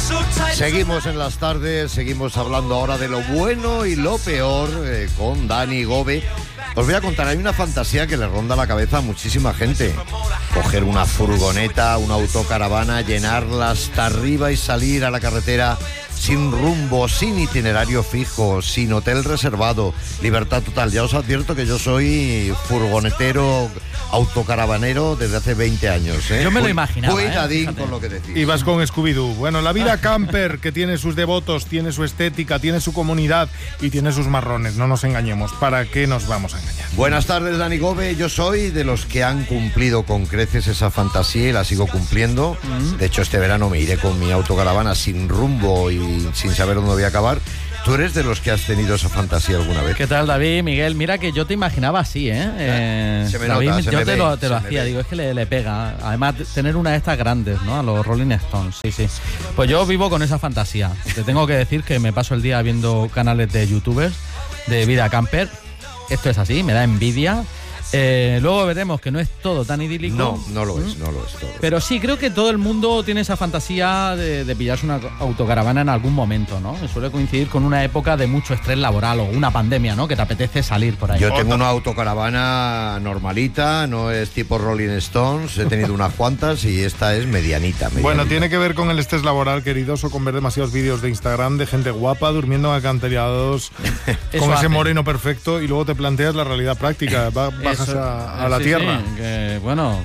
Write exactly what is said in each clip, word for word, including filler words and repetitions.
Seguimos en las tardes, seguimos hablando ahora de lo bueno y lo peor eh, con Dani Gove. Os voy a contar, hay una fantasía que le ronda la cabeza a muchísima gente. Coger una furgoneta, una autocaravana, llenarla hasta arriba y salir a la carretera sin rumbo, sin itinerario fijo, sin hotel reservado, libertad total. Ya os advierto que yo soy furgonetero, autocaravanero desde hace veinte años, ¿eh? Yo me lo imaginaba. Cuidadín ¿eh? con lo que decís. Y vas con Scooby-Doo. Bueno, la vida camper, que tiene sus devotos, tiene su estética, tiene su comunidad y tiene sus marrones. No nos engañemos. ¿Para qué nos vamos a engañar? Buenas tardes, Dani Gove. Yo soy de los que han cumplido con creces esa fantasía y la sigo cumpliendo. Mm. De hecho, este verano me iré con mi autocaravana sin rumbo y sin saber dónde voy a acabar. ¿Tú eres de los que has tenido esa fantasía alguna vez? ¿Qué tal, David? Miguel, mira que yo te imaginaba así, ¿eh? eh se me David, nota, se yo me te ve, lo, te lo se me hacía, ve. digo, es que le, le pega. Además, tener una de estas grandes, ¿no? A los Rolling Stones, sí, sí. Pues yo vivo con esa fantasía. Te tengo que decir que me paso el día viendo canales de youtubers de vida camper. Esto es así, me da envidia. Eh, luego veremos que no es todo tan idílico. No, no lo es, no lo es todo. Pero sí, creo que todo el mundo tiene esa fantasía de, de pillarse una autocaravana en algún momento, ¿no? Suele coincidir con una época de mucho estrés laboral o una pandemia, ¿no? Que te apetece salir por ahí. Yo tengo una autocaravana normalita, no es tipo Rolling Stones, he tenido unas cuantas y esta es medianita, medianita. Bueno, tiene que ver con el estrés laboral, queridos, o con ver demasiados vídeos de Instagram de gente guapa durmiendo en acantilados con ese hace. moreno perfecto y luego te planteas la realidad práctica. Va, bajas Eso, a, a la sí, tierra. Sí, que, bueno,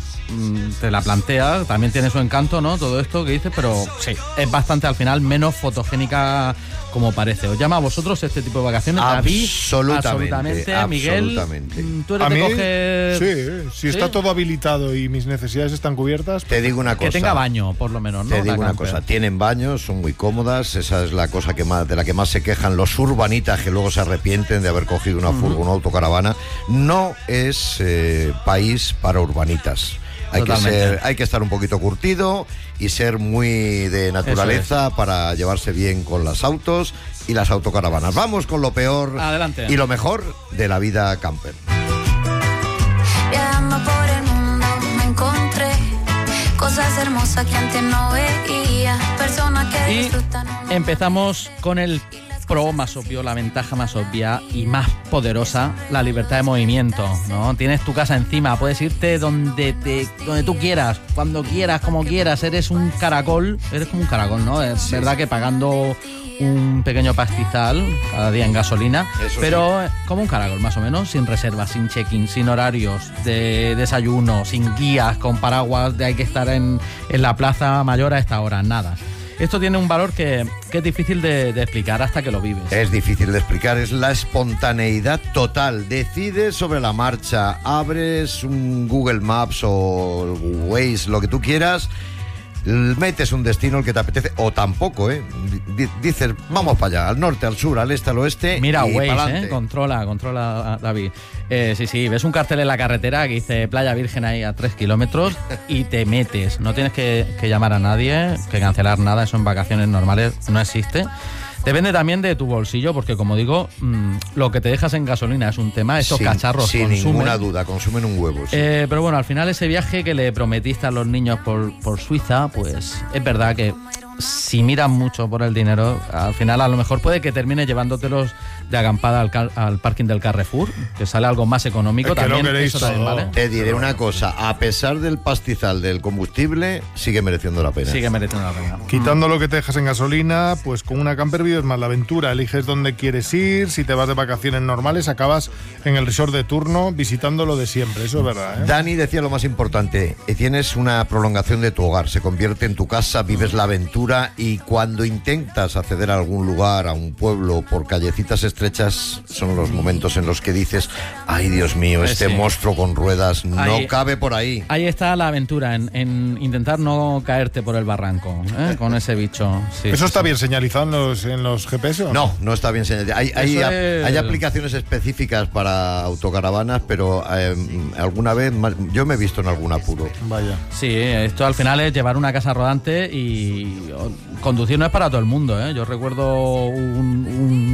te la plantea, también tiene su encanto, ¿no? Todo esto que dices, pero sí, es bastante al final menos fotogénica como parece. ¿Os llama a vosotros este tipo de vacaciones? Absolutamente, absolutamente. Miguel, absolutamente. tú eres A de mí, coger... sí, si ¿Sí? está todo habilitado y mis necesidades están cubiertas... Te digo una cosa. Que tenga baño, por lo menos, ¿no? Te digo La una camper. cosa, tienen baños, son muy cómodas, esa es la cosa que más, de la que más se quejan los urbanitas que luego se arrepienten de haber cogido una furgo, una autocaravana. No es eh, país para urbanitas. Hay que, ser, hay que estar un poquito curtido y ser muy de naturaleza para llevarse bien con los autos y las autocaravanas. Vamos con lo peor Adelante. y lo mejor de la vida camper. Viajando por el mundo me encontré cosas hermosas que antes no veía, personas que Y disfrutan. empezamos con el pro más obvio, la ventaja más obvia y más poderosa, la libertad de movimiento, ¿no? Tienes tu casa encima, puedes irte donde te, donde tú quieras, cuando quieras, como quieras, eres un caracol, eres como un caracol, ¿no? Es sí. verdad que pagando un pequeño pastizal cada día en gasolina, Eso pero sí. como un caracol más o menos, sin reservas, sin check-in, sin horarios de desayuno, sin guías, con paraguas de hay que estar en, en la plaza mayor a esta hora, nada. Esto tiene un valor que, que es difícil de, de explicar hasta que lo vives. Es difícil de explicar, es la espontaneidad total. Decides sobre la marcha, abres un Google Maps o Waze, lo que tú quieras, metes un destino el que te apetece, o tampoco, ¿eh? D- dices, vamos para allá, al norte, al sur, al este, al oeste. Mira, y Waze, ¿eh? Controla, controla, David. Eh, sí, sí, ves un cartel en la carretera que dice Playa Virgen ahí a tres kilómetros y te metes. No tienes que, que llamar a nadie, que cancelar nada, eso en vacaciones normales no existe. Depende también de tu bolsillo, porque como digo, mmm, lo que te dejas en gasolina es un tema. Estos sin, cacharros sin consumen. Sin ninguna duda, consumen un huevo. Sí. Eh, pero bueno, al final ese viaje que le prometiste a los niños por, por Suiza, pues es verdad que si miras mucho por el dinero, al final a lo mejor puede que termines llevándotelos de acampada al, car- al parking del Carrefour, que sale algo más económico. Es que también, lo queréis eso también todo. vale. Te diré una cosa, a pesar del pastizal del combustible, sigue mereciendo la pena. Sigue mereciendo la pena. Quitando lo que te dejas en gasolina, pues con una camper vives más la aventura, eliges dónde quieres ir, si te vas de vacaciones normales, acabas en el resort de turno visitando lo de siempre, eso es verdad, ¿eh? Dani decía lo más importante, tienes una prolongación de tu hogar, se convierte en tu casa, vives la aventura y cuando intentas acceder a algún lugar, a un pueblo, por callecitas estrechas, son los momentos en los que dices, ay Dios mío, este sí. monstruo con ruedas no ahí, cabe por ahí. Ahí está la aventura, en, en intentar no caerte por el barranco, ¿eh? Con ese bicho. Sí, ¿Eso sí, está sí. bien señalizado en los, en los G P S o no? No, no está bien señalado. Hay, hay, es... hay aplicaciones específicas para autocaravanas, pero eh, alguna vez, yo me he visto en algún apuro. Vaya. Sí, esto al final es llevar una casa rodante y conducir no es para todo el mundo, ¿eh? Yo recuerdo un, un,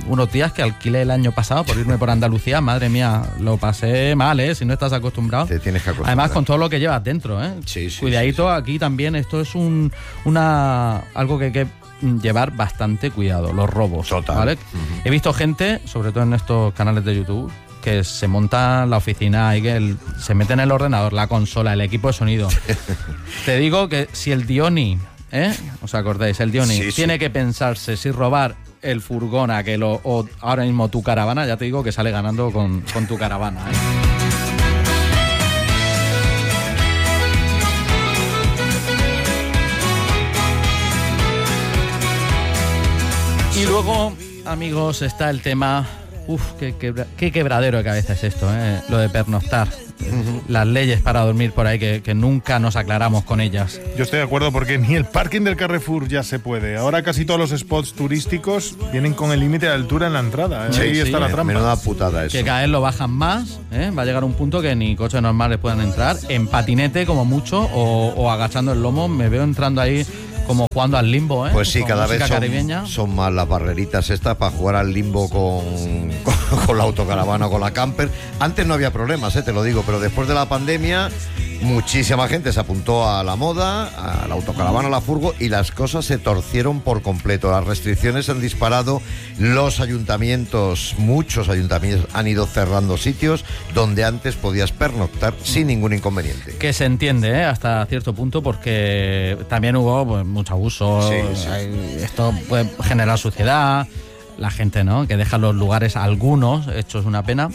unos días que alquilé el año pasado por irme por Andalucía. Madre mía, lo pasé mal, ¿eh? Si no estás acostumbrado. Te tienes que acostumbrar. Además, con todo lo que llevas dentro, ¿eh? Sí, sí, Cuidadito, sí, sí. aquí también. Esto es un una algo que hay que llevar bastante cuidado, los robos. Total. ¿Vale? Uh-huh. He visto gente, sobre todo en estos canales de YouTube, que se monta la oficina y que el, se mete en el ordenador, la consola, el equipo de sonido. Te digo que si el Dioni, ¿eh? ¿Os acordáis? El Dioni Sí, sí. tiene que pensarse si robar el furgón a que lo, o ahora mismo tu caravana, ya te digo que sale ganando con, con tu caravana, ¿eh? Y luego, amigos, está el tema... Uf, qué, quebra, qué quebradero de cabeza es esto, ¿eh? Lo de pernoctar. Uh-huh. Las leyes para dormir por ahí, que, que nunca nos aclaramos con ellas. Yo estoy de acuerdo porque ni el parking del Carrefour ya se puede. Ahora casi todos los spots turísticos vienen con el límite de altura en la entrada, ¿eh? Sí, Ahí sí, está la trampa. Menuda putada eso. Que cada vez lo bajan más, ¿eh? Va a llegar un punto que ni coches normales puedan entrar. En patinete, como mucho, o, o agachando el lomo. Me veo entrando ahí como jugando al limbo, ¿eh? Pues sí, con cada vez son, son más las barreritas estas para jugar al limbo con, con, con la autocaravana o con la camper. Antes no había problemas, ¿eh? Te lo digo, pero después de la pandemia muchísima gente se apuntó a la moda, a la autocaravana, a la furgo, y las cosas se torcieron por completo. Las restricciones han disparado, los ayuntamientos, muchos ayuntamientos han ido cerrando sitios donde antes podías pernoctar sin ningún inconveniente. Que se entiende, ¿eh? Hasta cierto punto, porque también hubo pues, mucho abuso. Sí, sí. Esto puede generar suciedad, la gente, ¿no? Que deja los lugares, algunos, esto es una pena.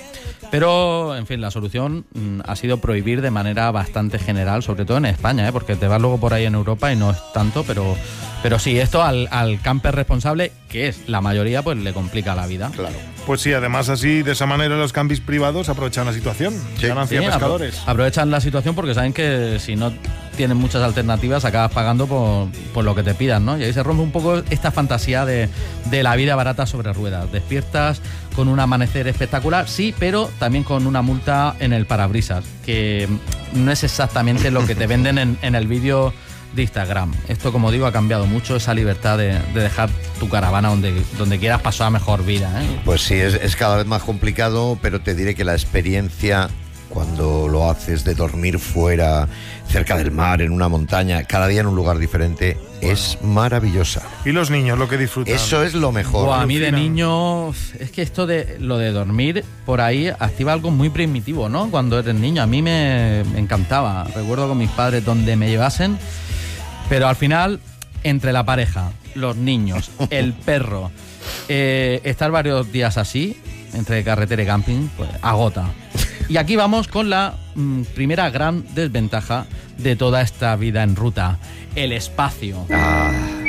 Pero, en fin, la solución mm, ha sido prohibir de manera bastante general, sobre todo en España, ¿eh? Porque te vas luego por ahí en Europa y no es tanto, pero, pero sí, esto al, al camper responsable, que es la mayoría, pues le complica la vida. Claro. Pues sí, además así, de esa manera los campis privados aprovechan la situación. Sí. Ganancia Sí, pescadores. apro- aprovechan la situación porque saben que si no tienen muchas alternativas acabas pagando por, por lo que te pidan, ¿no? Y ahí se rompe un poco esta fantasía de, de la vida barata sobre ruedas. Despiertas con un amanecer espectacular, sí, pero también con una multa en el parabrisas, que no es exactamente lo que te venden en, en el vídeo de Instagram. Esto, como digo, ha cambiado mucho esa libertad de, de dejar tu caravana donde, donde quieras pasar mejor vida, ¿eh? Pues sí, es, es cada vez más complicado, pero te diré que la experiencia cuando lo haces de dormir fuera, cerca del mar, en una montaña, cada día en un lugar diferente, wow, es maravillosa. Y los niños, lo que disfrutan. Eso es lo mejor. Buah, a mí de Alucina. niño, es que esto de lo de dormir por ahí activa algo muy primitivo, ¿no? Cuando eres niño, a mí me, me encantaba. Recuerdo con mis padres donde me llevasen, pero al final, entre la pareja, los niños, el perro, eh, estar varios días así, entre carretera y camping, pues agota. Y aquí vamos con la mm, primera gran desventaja de toda esta vida en ruta, el espacio. Ah.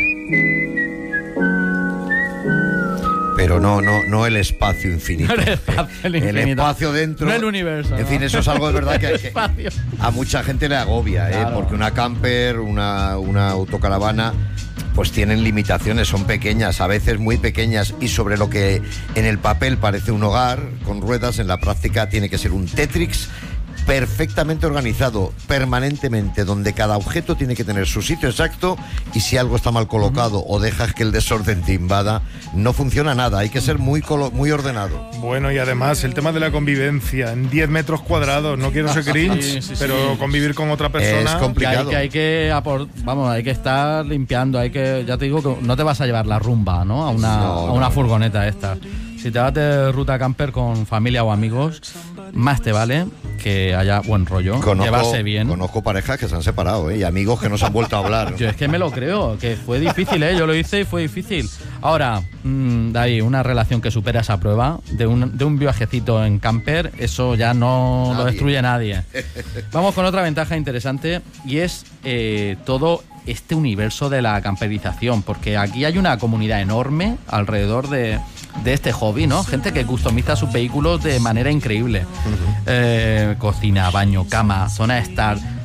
Pero no, no, no el espacio infinito. No el espacio, el El infinito. espacio dentro. No el universo. En ¿no? fin, eso es algo de verdad que, El que espacio. a mucha gente le agobia, ¿eh? Claro. Porque una camper, una, una autocaravana, pues tienen limitaciones, son pequeñas, a veces muy pequeñas, y sobre lo que en el papel parece un hogar con ruedas, en la práctica tiene que ser un Tetris perfectamente organizado, permanentemente, donde cada objeto tiene que tener su sitio exacto, y si algo está mal colocado uh-huh. o dejas que el desorden te invada, no funciona nada, hay que ser muy, colo- muy ordenado. Bueno, y además el tema de la convivencia, en diez metros cuadrados, no quiero ser cringe, Sí, sí, pero sí. convivir con otra persona... Es complicado. Que hay que, hay que aport- vamos, hay que estar limpiando, hay que, ya te digo que no te vas a llevar la rumba, ¿no? A una, No, a una no. furgoneta esta. Si te vas de ruta camper con familia o amigos, más te vale que haya buen rollo, llevarse bien. Conozco parejas que se han separado, ¿eh? Y amigos que no se han vuelto a hablar. Yo es que me lo creo, que fue difícil, ¿eh? Yo lo hice y fue difícil. Ahora, mmm, de ahí, una relación que supera esa prueba, de un, de un viajecito en camper, eso ya no Nadie. lo destruye nadie. Vamos con otra ventaja interesante, y es eh, todo este universo de la camperización, porque aquí hay una comunidad enorme alrededor de, de este hobby, ¿no? Gente que customiza sus vehículos de manera increíble. Uh-huh. Eh, cocina, baño, cama, zona de estar.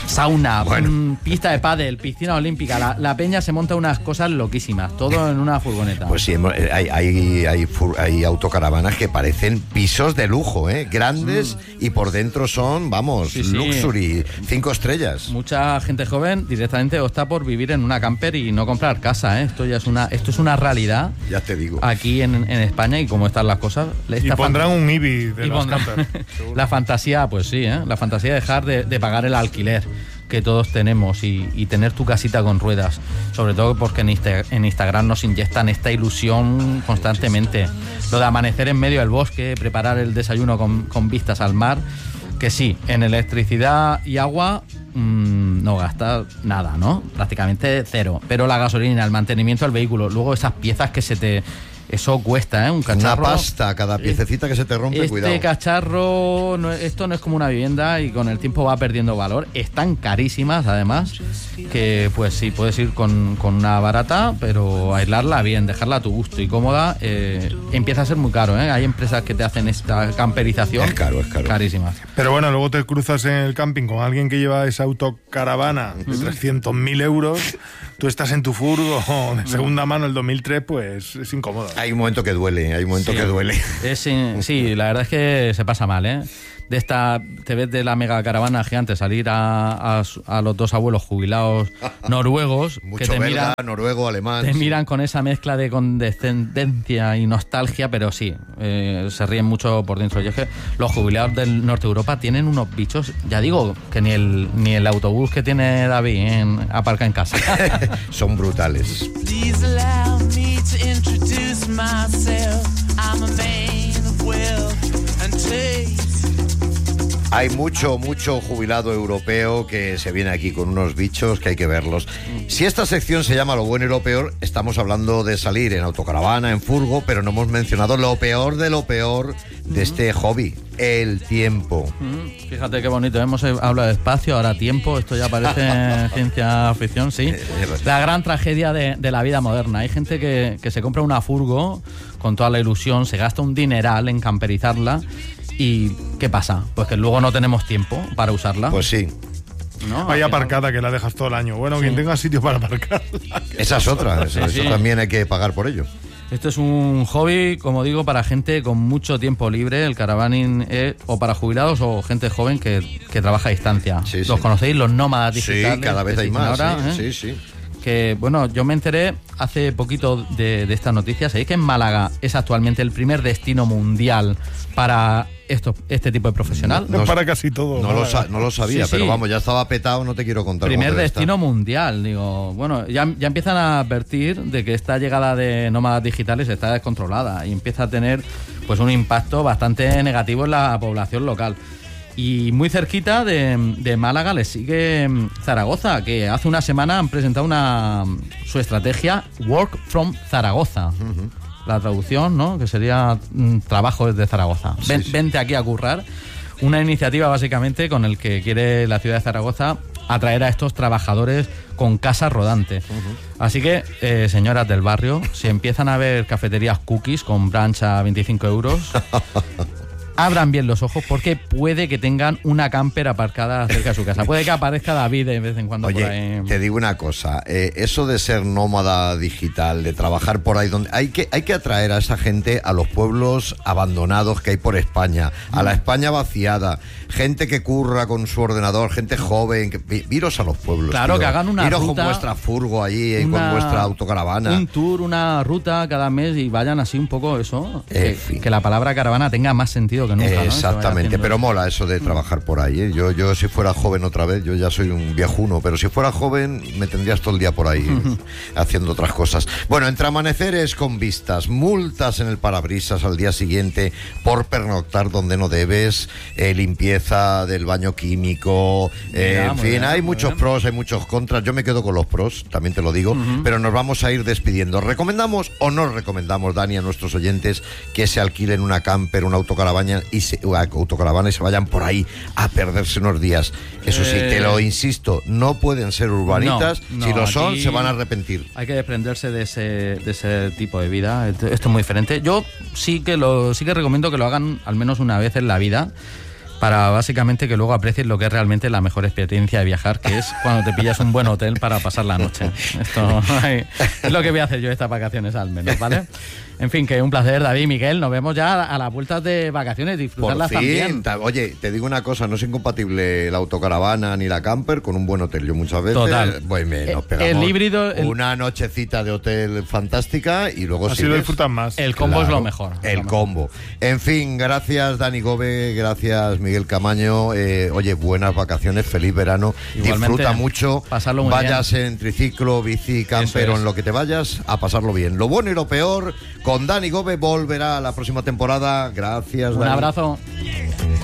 sauna, Bueno. mm, pista de pádel, piscina olímpica. La, la peña se monta unas cosas loquísimas, todo en una furgoneta. Pues sí, hemos- eh, hay, hay, hay, fur- hay autocaravanas que parecen pisos de lujo, ¿eh? Grandes y por dentro son, vamos, Sí, sí. luxury, cinco estrellas. Mucha gente joven directamente opta por vivir en una camper y no comprar casa, ¿eh? Esto ya es una, esto es una realidad Ya te digo. aquí en, en España y cómo están las cosas. Y Esta pondrán fan- un I B I de y las pondrán- camper. La fantasía, pues sí, ¿eh? La fantasía de dejar de, de pagar el alquiler que todos tenemos y, y tener tu casita con ruedas. Sobre todo porque en, Insta- en Instagram nos inyectan esta ilusión constantemente. Lo de amanecer en medio del bosque, preparar el desayuno con, con vistas al mar. Que sí, en electricidad y agua mmm, no gastas nada, ¿no? Prácticamente cero. Pero la gasolina, el mantenimiento del vehículo, luego esas piezas que se te... Eso cuesta, ¿eh? Un Una cacharro... pasta, cada piececita que se te rompe, Este cuidado. cacharro, no, esto no es como una vivienda y con el tiempo va perdiendo valor. Están carísimas, además, que pues sí, puedes ir con, con una barata, pero aislarla bien, dejarla a tu gusto y cómoda, eh, empieza a ser muy caro, ¿eh? Hay empresas que te hacen esta camperización. Es caro, es caro. Carísimas. Pero bueno, luego te cruzas en el camping con alguien que lleva esa autocaravana de trescientos mil euros. Tú estás en tu furgo de segunda mano el dos mil tres, pues es incómodo. Hay un momento que duele, hay un momento Sí. que duele. Es, sí, sí, la verdad es que se pasa mal, ¿eh? De esta, te ves de la mega caravana gigante salir a, a, a los dos abuelos jubilados noruegos que Mucho te belga, miran, noruego, alemán. te sí. miran con esa mezcla de condescendencia y nostalgia, pero sí, eh, se ríen mucho por dentro. Y es que los jubilados del norte de Europa tienen unos bichos, ya digo, que ni el, ni el autobús que tiene David en, aparca en casa. Son brutales. Please allow me to introduce myself. I'm a man of wealth and taste. Hay mucho, mucho jubilado europeo que se viene aquí con unos bichos que hay que verlos. Si esta sección se llama Lo bueno y lo peor, estamos hablando de salir en autocaravana, en furgo, pero no hemos mencionado lo peor de lo peor de este hobby, el tiempo. Mm, Fíjate qué bonito, hemos hablado de espacio, ahora tiempo, esto ya parece ciencia ficción, sí. La gran tragedia de, de la vida moderna. Hay gente que, que se compra una furgo con toda la ilusión, se gasta un dineral en camperizarla y ¿qué pasa? Pues que luego no tenemos tiempo para usarla. Pues sí, ¿no? Hay Al final- aparcada que la dejas todo el año. Bueno, quien tenga sitio para aparcarla. esa es otra, eso, Sí, eso sí. también hay que pagar por ello. Esto es un hobby, como digo, para gente con mucho tiempo libre. El caravaning es o para jubilados o gente joven que, que trabaja a distancia. Sí, ¿Los sí. conocéis? Los nómadas Sí, digitales. cada vez que hay se dicen más, ahora, sí, ¿eh? sí, sí. Que, bueno, yo me enteré hace poquito de, de esta noticia. ¿Sabéis que en Málaga es actualmente el primer destino mundial para esto, este tipo de profesional? No, para casi todo. No lo, Málaga. sa- no lo sabía, Sí, sí. pero vamos, ya estaba petado, no te quiero contar. cómo Primer queda destino esta. mundial, digo, bueno, ya, ya empiezan a advertir de que esta llegada de nómadas digitales está descontrolada y empieza a tener pues un impacto bastante negativo en la población local. Y muy cerquita de, de Málaga le sigue Zaragoza, que hace una semana han presentado una su estrategia Work from Zaragoza. La traducción, ¿no? Que sería mm, trabajo desde Zaragoza. Ven- sí. Vente aquí a currar. Una iniciativa básicamente con el que quiere la ciudad de Zaragoza atraer a estos trabajadores con casa rodante. Así que, eh, señoras del barrio, si empiezan a ver cafeterías cookies con brunch a veinticinco euros, abran bien los ojos porque puede que tengan una camper aparcada cerca de su casa. Puede que aparezca David de vez en cuando por Oye, ahí. te digo una cosa, eh, eso de ser nómada digital, de trabajar por ahí donde hay que hay que atraer a esa gente a los pueblos abandonados que hay por España, a la España vaciada, gente que curra con su ordenador, gente joven, que vi- iros a los pueblos. Claro, tío. que hagan una Iros ruta, con vuestra furgo allí, y una- con vuestra autocaravana. Un tour, una ruta cada mes y vayan así un poco eso. En Que, fin. que la palabra caravana tenga más sentido que nunca. ¿no? Eh, Que se vaya exactamente, haciendo- pero mola eso de trabajar por ahí. ¿eh? Yo, yo si fuera joven otra vez, yo ya soy un viejuno, pero si fuera joven me tendrías todo el día por ahí eh, haciendo otras cosas. Bueno, entre amaneceres con vistas, multas en el parabrisas al día siguiente por pernoctar donde no debes, eh, limpieza del baño químico, eh, Mira, en muy fin, bien, hay muy muchos bien. pros, hay muchos contras. Yo me quedo con los pros, también te lo digo, pero nos vamos a ir despidiendo. ¿Recomendamos o no recomendamos, Dani, a nuestros oyentes que se alquilen una camper, una autocaravana y se, una autocaravana y se vayan por ahí a perderse unos días? Eso sí, Eh, te lo insisto, no pueden ser urbanitas. no, si no, lo son, aquí- se van a arrepentir. Hay que desprenderse de ese, de ese tipo de vida. Esto, esto es muy diferente. Yo sí que lo sí que recomiendo que lo hagan al menos una vez en la vida. para básicamente que luego aprecies lo que es realmente la mejor experiencia de viajar, que es cuando te pillas un buen hotel para pasar la noche. Esto es lo que voy a hacer yo estas vacaciones al menos, ¿vale? En fin, que un placer, David y Miguel. Nos vemos ya a las vueltas de vacaciones, disfrutarlas Por fin, también. ta- oye, te digo una cosa, no es incompatible la autocaravana ni la camper con un buen hotel. Yo muchas veces Total. pues, me, nos El- pegamos el híbrido, el- una nochecita de hotel fantástica y luego Así sigues. lo disfrutan más. El combo es Claro, lo mejor. es El lo mejor. combo. En fin, gracias Dani Gómez, gracias Miguel Camaño. Eh, oye, buenas vacaciones, feliz verano. Igualmente, Disfruta mucho. pasarlo muy vayas en triciclo, bici, camper Eso o es. en lo que te vayas, a pasarlo bien. Lo bueno y lo peor con Dani Gómez volverá la próxima temporada. Gracias, Un Dani. abrazo.